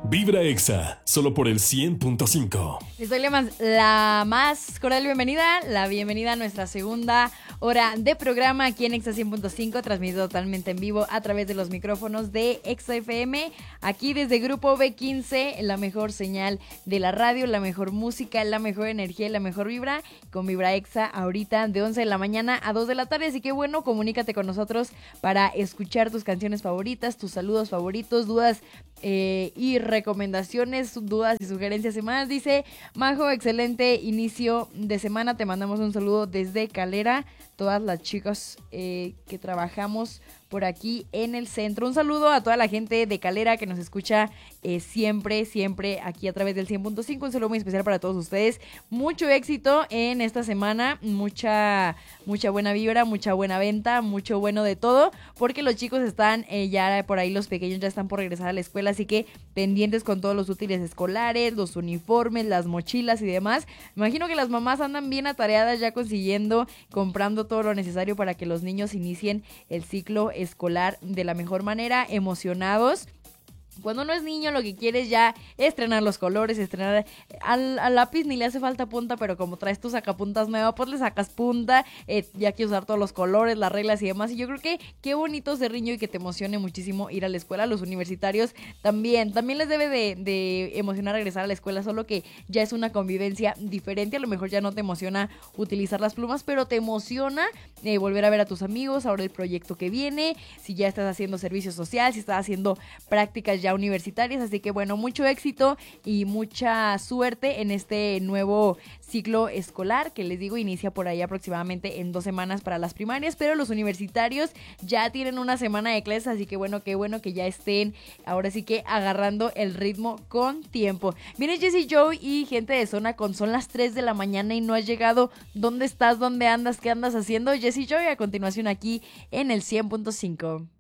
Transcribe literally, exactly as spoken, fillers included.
Vibra Exa, solo por el cien punto cinco. Les doy la más, la más cordial bienvenida, la bienvenida a nuestra segunda hora de programa aquí en Exa cien punto cinco, transmitido totalmente en vivo a través de los micrófonos de Exa F M, aquí desde Grupo B quince, la mejor señal de la radio, la mejor música, la mejor energía y la mejor vibra, con Vibra Exa ahorita de once de la mañana a dos de la tarde, así que bueno, comunícate con nosotros para escuchar tus canciones favoritas, tus saludos favoritos, dudas eh, y recomendaciones, dudas y sugerencias y más. Dice Majo, excelente inicio de semana, te mandamos un saludo desde Calera, todas las chicas eh, que trabajamos por aquí en el centro. Un saludo a toda la gente de Calera que nos escucha eh, siempre, siempre aquí a través del cien punto cinco. Un saludo muy especial para todos ustedes. Mucho éxito en esta semana, mucha, mucha buena vibra, mucha buena venta, mucho bueno de todo, porque los chicos están eh, ya por ahí, los pequeños ya están por regresar a la escuela, así que pendientes con todos los útiles escolares, los uniformes, las mochilas y demás. Me imagino que las mamás andan bien atareadas ya consiguiendo, comprando todo lo necesario para que los niños inicien el ciclo escolar de la mejor manera, emocionados. Cuando uno es niño, lo que quiere ya es estrenar los colores, estrenar al, al lápiz ni le hace falta punta, pero como traes tu sacapuntas nueva, pues le sacas punta, eh, ya que usar todos los colores, las reglas y demás. Y yo creo que qué bonito ser niño y que te emocione muchísimo ir a la escuela. Los universitarios también, también les debe de, de emocionar regresar a la escuela, solo que ya es una convivencia diferente. A lo mejor ya no te emociona utilizar las plumas, pero te emociona eh, volver a ver a tus amigos, ahora el proyecto que viene, si ya estás haciendo servicio social, si estás haciendo prácticas ya universitarias, así que bueno, mucho éxito y mucha suerte en este nuevo ciclo escolar que les digo inicia por ahí aproximadamente en dos semanas para las primarias, pero los universitarios ya tienen una semana de clases, así que bueno, qué bueno que ya estén ahora sí que agarrando el ritmo con tiempo. Viene Jessie Joy y gente de Zona con son las tres de la mañana y no has llegado. ¿Dónde estás? ¿Dónde andas? ¿Qué andas haciendo? Jessie Joy a continuación aquí en el cien punto cinco.